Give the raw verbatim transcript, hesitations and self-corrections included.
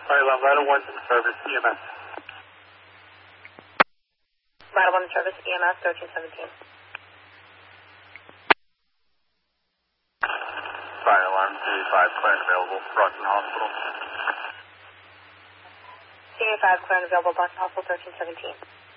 Fire alarm, Vital one's in service, E M S. Vital one in service, E M S, thirteen seventeen. Fire alarm, C A five, clearance available, Brockton Hospital. C A five, clearance available, Boston Hospital, thirteen seventeen.